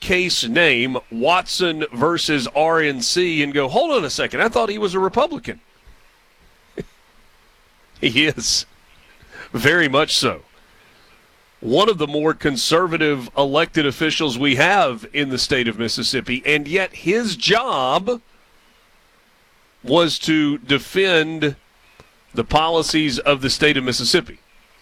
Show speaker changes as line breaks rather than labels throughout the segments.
case name, Watson versus RNC, and go, hold on a second, I thought he was a Republican. He is. Very much so. One of the more conservative elected officials we have in the state of Mississippi, and yet his job was to defend the policies of the state of Mississippi.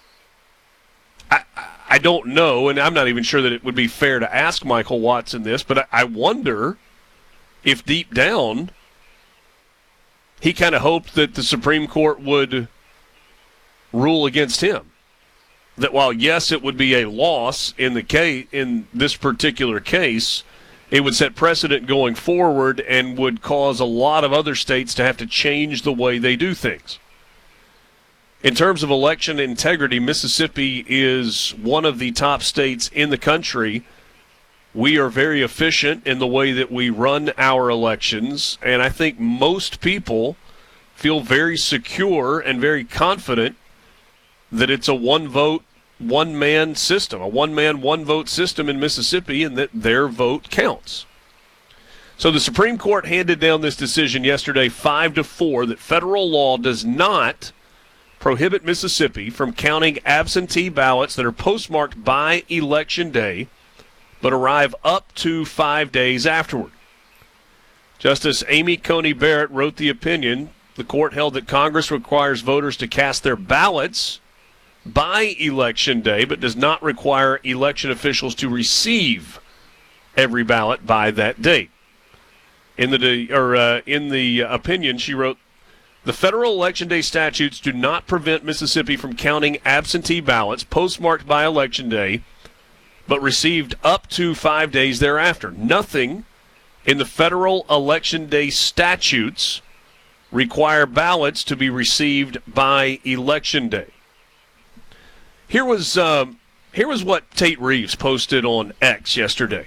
I don't know, and I'm not even sure that it would be fair to ask Michael Watson this, but I wonder if deep down he kind of hoped that the Supreme Court would rule against him. That while, yes, it would be a loss in this particular case, it would set precedent going forward and would cause a lot of other states to have to change the way they do things. In terms of election integrity, Mississippi is one of the top states in the country. We are very efficient in the way that we run our elections, and I think most people feel very secure and very confident that it's a one-vote, one-man system, a one-man, one-vote system in Mississippi, and that their vote counts. So the Supreme Court handed down this decision yesterday 5-4 that federal law does not prohibit Mississippi from counting absentee ballots that are postmarked by Election Day but arrive up to 5 days afterward. Justice Amy Coney Barrett wrote the opinion. The court held that Congress requires voters to cast their ballots by Election Day but does not require election officials to receive every ballot by that date. In the opinion, she wrote, the federal Election Day statutes do not prevent Mississippi from counting absentee ballots postmarked by Election Day, but received up to 5 days thereafter. Nothing in the federal Election Day statutes require ballots to be received by Election Day. Here was what Tate Reeves posted on X yesterday.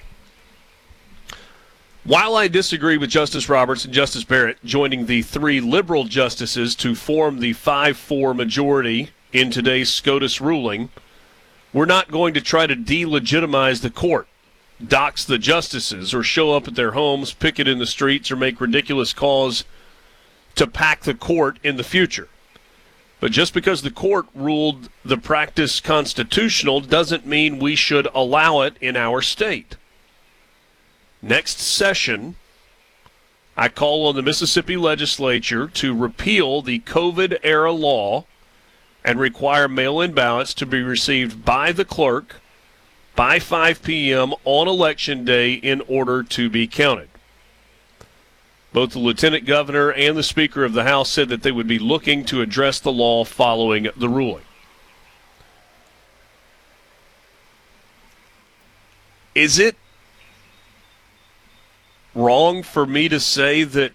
While I disagree with Justice Roberts and Justice Barrett joining the three liberal justices to form the 5-4 majority in today's SCOTUS ruling, we're not going to try to delegitimize the court, dox the justices, or show up at their homes, picket in the streets, or make ridiculous calls to pack the court in the future. But just because the court ruled the practice constitutional doesn't mean we should allow it in our state. Next session, I call on the Mississippi legislature to repeal the COVID-era law and require mail-in ballots to be received by the clerk by 5 p.m. on Election Day in order to be counted. Both the Lieutenant Governor and the Speaker of the House said that they would be looking to address the law following the ruling. Is it wrong for me to say that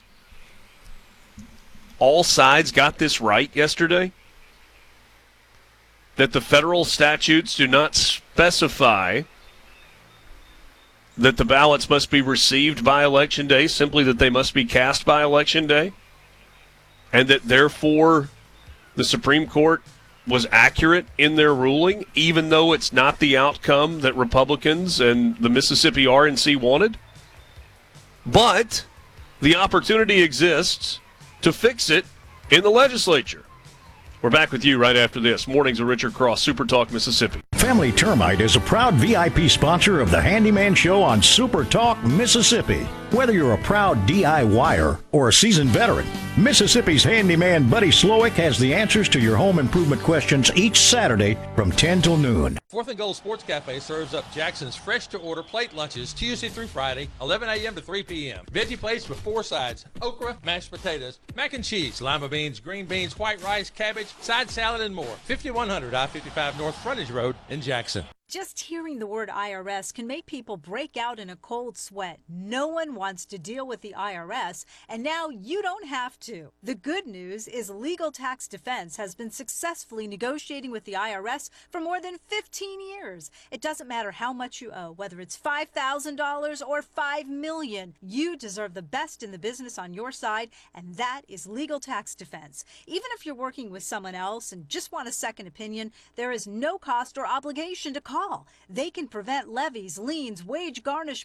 all sides got this right yesterday? That the federal statutes do not specify that the ballots must be received by Election Day, simply that they must be cast by Election Day, and that therefore the Supreme Court was accurate in their ruling, even though it's not the outcome that Republicans and the Mississippi RNC wanted? But the opportunity exists to fix it in the legislature. We're back with you right after this. Mornings with Richard Cross, Super Talk Mississippi.
Family Termite is a proud VIP sponsor of the Handyman Show on Super Talk Mississippi. Whether you're a proud DIYer or a seasoned veteran, Mississippi's handyman Buddy Slowick has the answers to your home improvement questions each Saturday from 10 till noon.
Fourth and Gold Sports Cafe serves up Jackson's fresh-to-order plate lunches Tuesday through Friday, 11 a.m. to 3 p.m. Veggie plates with 4 sides: okra, mashed potatoes, mac and cheese, lima beans, green beans, white rice, cabbage, side salad, and more. 5100 I-55 North Frontage Road in Jackson.
Just hearing the word IRS can make people break out in a cold sweat. No one wants to deal with the IRS, and now you don't have to. The good news is Legal Tax Defense has been successfully negotiating with the IRS for more than 15 years. It doesn't matter how much you owe, whether it's $5,000 or $5 million. You deserve the best in the business on your side, and that is Legal Tax Defense. Even if you're working with someone else and just want a second opinion, there is no cost or obligation to call. They can prevent levies, liens, wage garnishment,